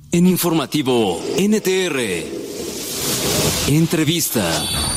En Informativo NTR, entrevista.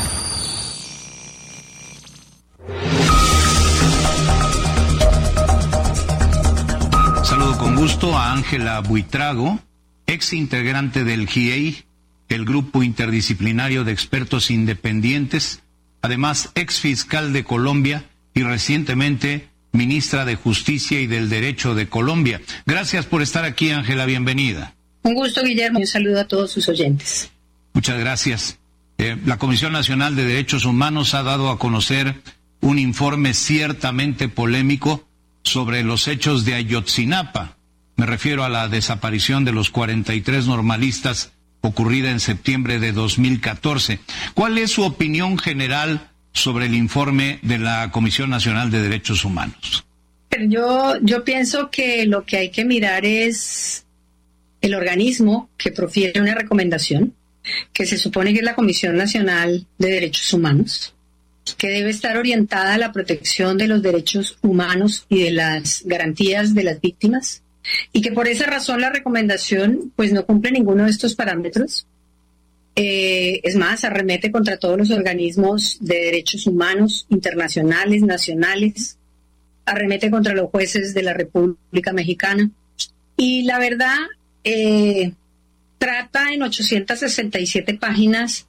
Saludo con gusto a Ángela Buitrago, ex integrante del GIEI, el Grupo Interdisciplinario de Expertos Independientes, además ex fiscal de Colombia y recientemente ministra de Justicia y del Derecho de Colombia. Gracias por estar aquí, Ángela, bienvenida. Un gusto, Guillermo, y un saludo a todos sus oyentes. Muchas gracias. La Comisión Nacional de Derechos Humanos ha dado a conocer un informe ciertamente polémico sobre los hechos de Ayotzinapa. Me refiero a la desaparición de los 43 normalistas ocurrida en septiembre de 2014. ¿Cuál es su opinión general sobre el informe de la Comisión Nacional de Derechos Humanos? Yo pienso que lo que hay que mirar es el organismo que profiere una recomendación, que se supone que es la Comisión Nacional de Derechos Humanos, que debe estar orientada a la protección de los derechos humanos y de las garantías de las víctimas, y que por esa razón la recomendación pues no cumple ninguno de estos parámetros. Es más, arremete contra todos los organismos de derechos humanos internacionales, nacionales, arremete contra los jueces de la República Mexicana, y la verdad trata en 867 páginas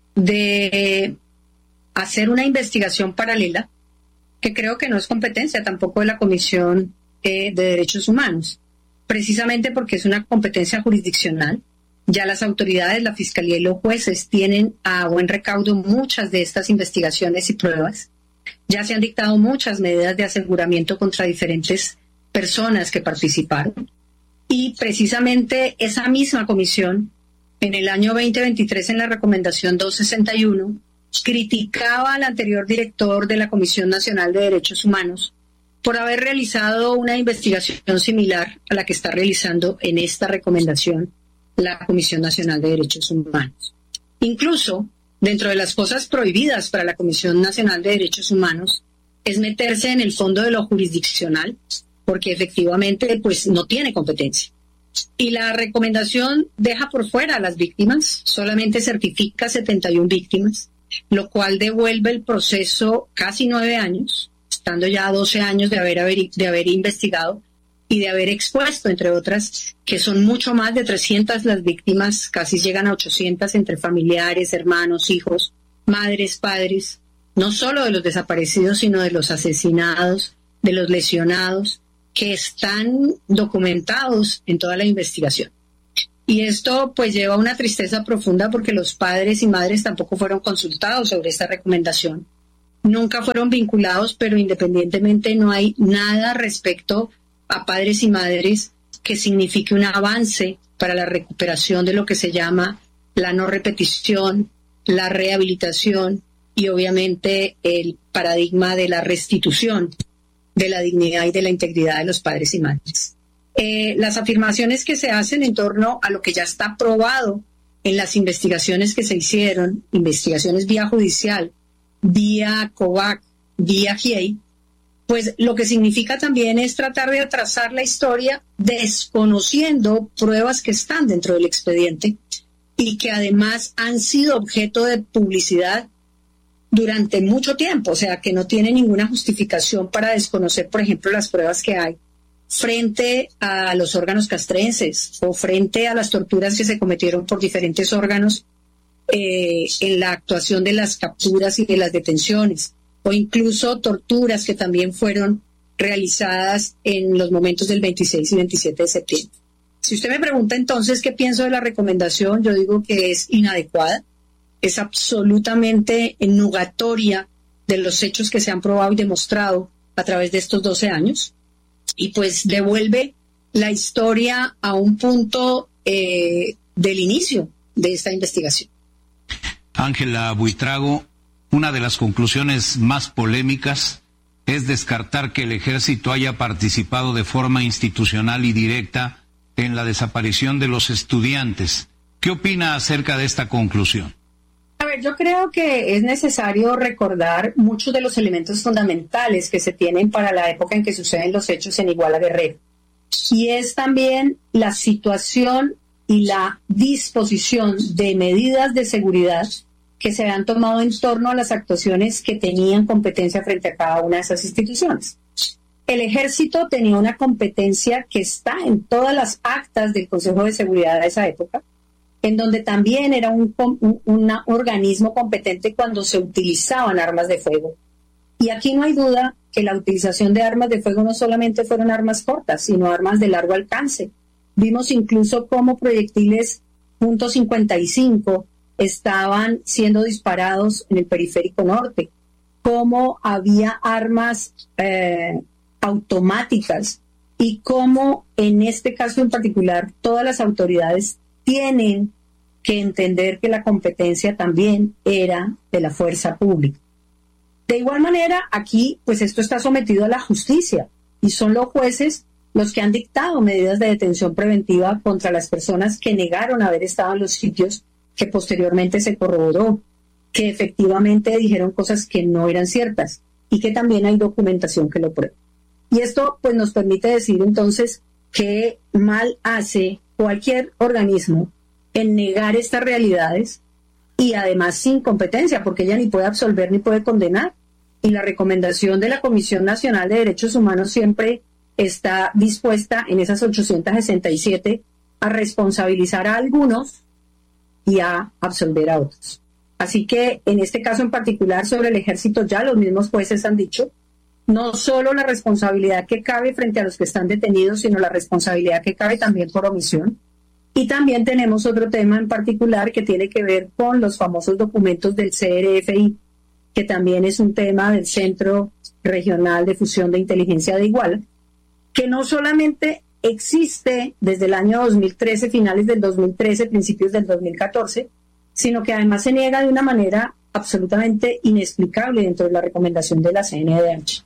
de hacer una investigación paralela, que creo que no es competencia tampoco de la Comisión de Derechos Humanos, precisamente porque es una competencia jurisdiccional. Ya las autoridades, la Fiscalía y los jueces tienen a buen recaudo muchas de estas investigaciones y pruebas. Ya se han dictado muchas medidas de aseguramiento contra diferentes personas que participaron. Y precisamente esa misma comisión, en el año 2023, en la recomendación 261, criticaba al anterior director de la Comisión Nacional de Derechos Humanos por haber realizado una investigación similar a la que está realizando en esta recomendación la Comisión Nacional de Derechos Humanos. Incluso, dentro de las cosas prohibidas para la Comisión Nacional de Derechos Humanos, es meterse en el fondo de lo jurisdiccional, porque efectivamente pues no tiene competencia. Y la recomendación deja por fuera a las víctimas, solamente certifica 71 víctimas, lo cual devuelve el proceso casi 9 años, estando ya a 12 años de haber investigado y de haber expuesto, entre otras, que son mucho más de 300 las víctimas, casi llegan a 800 entre familiares, hermanos, hijos, madres, padres, no solo de los desaparecidos, sino de los asesinados, de los lesionados, que están documentados en toda la investigación. Y esto pues lleva a una tristeza profunda porque los padres y madres tampoco fueron consultados sobre esta recomendación. Nunca fueron vinculados, pero independientemente no hay nada respecto a padres y madres que signifique un avance para la recuperación de lo que se llama la no repetición, la rehabilitación y obviamente el paradigma de la restitución de la dignidad y de la integridad de los padres y madres. Las afirmaciones que se hacen en torno a lo que ya está probado en las investigaciones que se hicieron, investigaciones vía judicial, vía COVAC, vía GIEI, pues lo que significa también es tratar de atrasar la historia desconociendo pruebas que están dentro del expediente y que además han sido objeto de publicidad durante mucho tiempo, o sea, que no tiene ninguna justificación para desconocer, por ejemplo, las pruebas que hay frente a los órganos castrenses o frente a las torturas que se cometieron por diferentes órganos en la actuación de las capturas y de las detenciones, o incluso torturas que también fueron realizadas en los momentos del 26 y 27 de septiembre. Si usted me pregunta entonces qué pienso de la recomendación, yo digo que es inadecuada, es absolutamente nugatoria de los hechos que se han probado y demostrado a través de estos 12 años, y pues devuelve la historia a un punto del inicio de esta investigación. Ángela Buitrago, una de las conclusiones más polémicas es descartar que el ejército haya participado de forma institucional y directa en la desaparición de los estudiantes. ¿Qué opina acerca de esta conclusión? A ver, yo creo que es necesario recordar muchos de los elementos fundamentales que se tienen para la época en que suceden los hechos en Iguala Guerrero. Y es también la situación y la disposición de medidas de seguridad que se han tomado en torno a las actuaciones que tenían competencia frente a cada una de esas instituciones. El Ejército tenía una competencia que está en todas las actas del Consejo de Seguridad de esa época, en donde también era un organismo competente cuando se utilizaban armas de fuego. Y aquí no hay duda que la utilización de armas de fuego no solamente fueron armas cortas, sino armas de largo alcance. Vimos incluso cómo proyectiles .55 estaban siendo disparados en el periférico norte, cómo había armas automáticas y cómo en este caso en particular todas las autoridades tienen que entender que la competencia también era de la fuerza pública. De igual manera, aquí pues esto está sometido a la justicia y son los jueces los que han dictado medidas de detención preventiva contra las personas que negaron haber estado en los sitios, que posteriormente se corroboró que efectivamente dijeron cosas que no eran ciertas y que también hay documentación que lo prueba. Y esto pues nos permite decir entonces que mal hace cualquier organismo en negar estas realidades y además sin competencia, porque ella ni puede absolver ni puede condenar. Y la recomendación de la Comisión Nacional de Derechos Humanos siempre está dispuesta en esas 867 a responsabilizar a algunos y a absolver a otros. Así que en este caso en particular sobre el Ejército ya los mismos jueces han dicho no solo la responsabilidad que cabe frente a los que están detenidos, sino la responsabilidad que cabe también por omisión. Y también tenemos otro tema en particular que tiene que ver con los famosos documentos del CRFI, que también es un tema del Centro Regional de Fusión de Inteligencia de Iguala, que no solamente existe desde el año 2013, finales del 2013, principios del 2014, sino que además se niega de una manera absolutamente inexplicable dentro de la recomendación de la CNDH.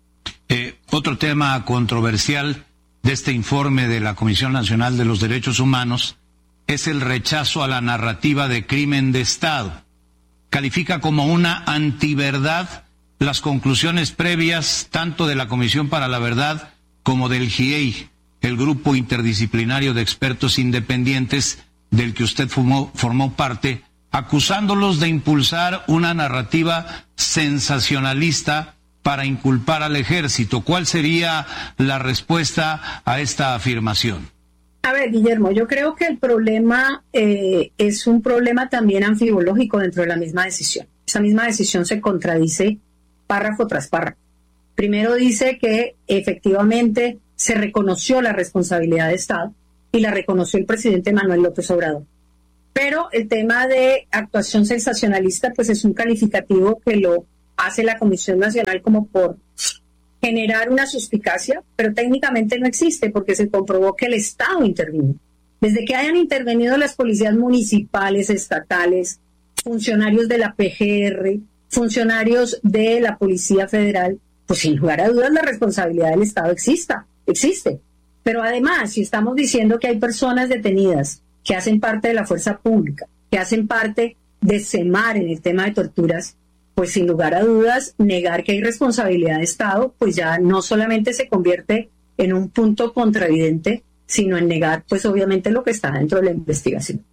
Otro tema controversial de este informe de la Comisión Nacional de los Derechos Humanos es el rechazo a la narrativa de crimen de Estado. Califica como una antiverdad las conclusiones previas tanto de la Comisión para la Verdad como del GIEI, el grupo interdisciplinario de expertos independientes del que usted formó parte, acusándolos de impulsar una narrativa sensacionalista para inculpar al Ejército. ¿Cuál sería la respuesta a esta afirmación? A ver, Guillermo, yo creo que el problema es un problema también anfibológico dentro de la misma decisión. Esa misma decisión se contradice párrafo tras párrafo. Primero dice que efectivamente se reconoció la responsabilidad de Estado y la reconoció el presidente Manuel López Obrador. Pero el tema de actuación sensacionalista pues es un calificativo que lo hace la Comisión Nacional como por generar una suspicacia, pero técnicamente no existe porque se comprobó que el Estado intervino. Desde que hayan intervenido las policías municipales, estatales, funcionarios de la PGR, funcionarios de la Policía Federal, pues sin lugar a dudas la responsabilidad del Estado existe. Pero además, si estamos diciendo que hay personas detenidas que hacen parte de la fuerza pública, que hacen parte de CEMAR en el tema de torturas, pues sin lugar a dudas, negar que hay responsabilidad de Estado, pues ya no solamente se convierte en un punto contravidente, sino en negar, pues obviamente, lo que está dentro de la investigación.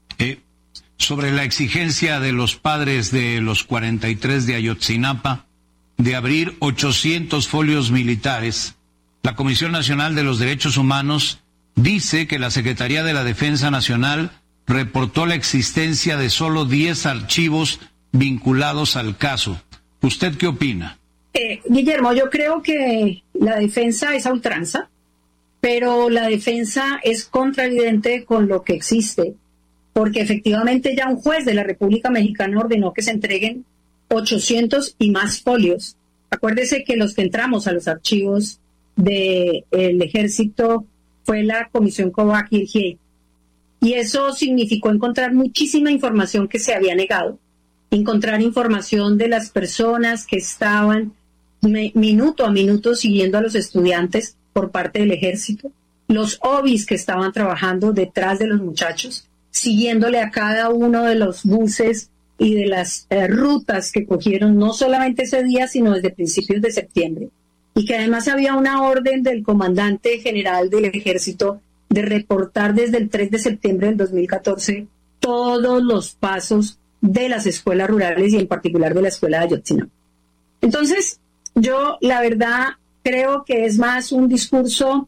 Sobre la exigencia de los padres de los 43 de Ayotzinapa de abrir 800 folios militares, la Comisión Nacional de los Derechos Humanos dice que la Secretaría de la Defensa Nacional reportó la existencia de solo 10 archivos vinculados al caso. ¿Usted qué opina? Guillermo, yo creo que la defensa es a ultranza, pero la defensa es contravidente con lo que existe, porque efectivamente ya un juez de la República Mexicana ordenó que se entreguen 800 y más folios. Acuérdese que los que entramos a los archivos del Ejército fue la Comisión COVAC y el GIEI. Y eso significó encontrar muchísima información que se había negado, encontrar información de las personas que estaban minuto a minuto siguiendo a los estudiantes por parte del Ejército, los OBIs que estaban trabajando detrás de los muchachos, siguiéndole a cada uno de los buses y de las rutas que cogieron, no solamente ese día, sino desde principios de septiembre, y que además había una orden del comandante general del Ejército de reportar desde el 3 de septiembre del 2014 todos los pasos de las escuelas rurales y en particular de la escuela de Ayotzinapa. Entonces, yo la verdad creo que es más un discurso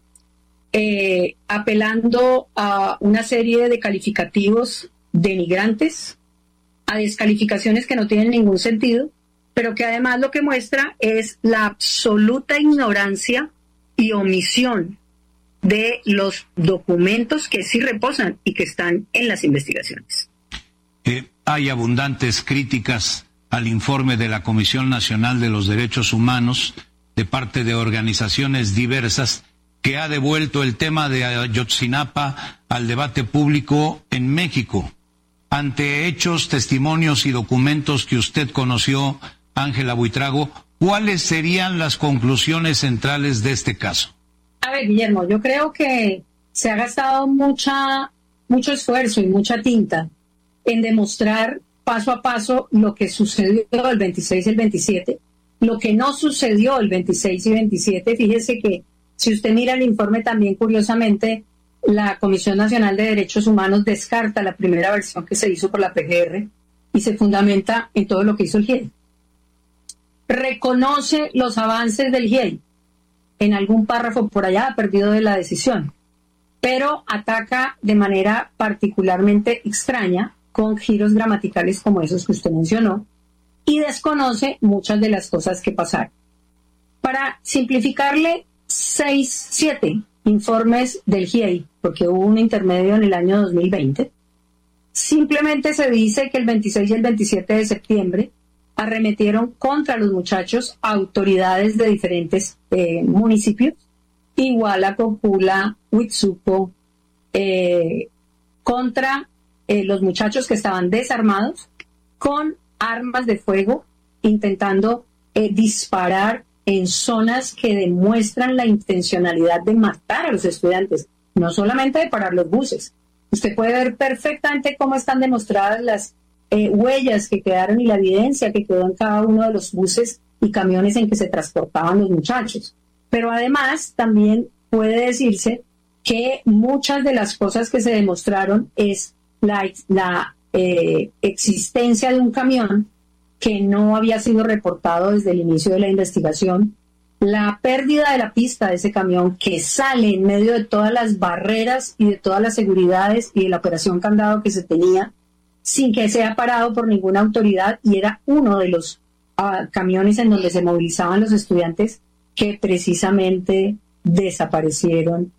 apelando a una serie de calificativos denigrantes, a descalificaciones que no tienen ningún sentido, pero que además lo que muestra es la absoluta ignorancia y omisión de los documentos que sí reposan y que están en las investigaciones. Hay abundantes críticas al informe de la Comisión Nacional de los Derechos Humanos de parte de organizaciones diversas que ha devuelto el tema de Ayotzinapa al debate público en México. Ante hechos, testimonios y documentos que usted conoció, Ángela Buitrago, ¿cuáles serían las conclusiones centrales de este caso? A ver, Guillermo, yo creo que se ha gastado mucho esfuerzo y mucha tinta en demostrar paso a paso lo que sucedió el 26 y el 27, lo que no sucedió el 26 y 27. Fíjese que si usted mira el informe también, curiosamente, la Comisión Nacional de Derechos Humanos descarta la primera versión que se hizo por la PGR y se fundamenta en todo lo que hizo el GIEI. Reconoce los avances del GIEI en algún párrafo por allá perdido de la decisión, pero ataca de manera particularmente extraña, con giros gramaticales como esos que usted mencionó, y desconoce muchas de las cosas que pasaron. Para simplificarle, 7 informes del GIEI, porque hubo un intermedio en el año 2020, simplemente se dice que el 26 y el 27 de septiembre arremetieron contra los muchachos autoridades de diferentes municipios, Iguala, Cocula, Huitzuco, contra los muchachos que estaban desarmados con armas de fuego, intentando disparar en zonas que demuestran la intencionalidad de matar a los estudiantes, no solamente de parar los buses. Usted puede ver perfectamente cómo están demostradas las huellas que quedaron y la evidencia que quedó en cada uno de los buses y camiones en que se transportaban los muchachos. Pero además también puede decirse que muchas de las cosas que se demostraron es la existencia de un camión que no había sido reportado desde el inicio de la investigación, la pérdida de la pista de ese camión que sale en medio de todas las barreras y de todas las seguridades y de la operación candado que se tenía, sin que sea parado por ninguna autoridad, y era uno de los camiones en donde se movilizaban los estudiantes que precisamente desaparecieron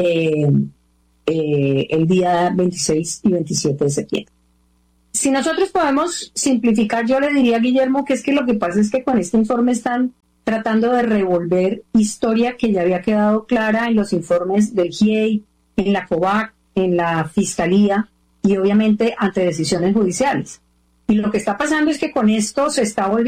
el día 26 y 27 de septiembre. Si nosotros podemos simplificar, yo le diría a Guillermo que es que lo que pasa es que con este informe están tratando de revolver historia que ya había quedado clara en los informes del GIEI, en la COVAC, en la Fiscalía y obviamente ante decisiones judiciales. Y lo que está pasando es que con esto se está volviendo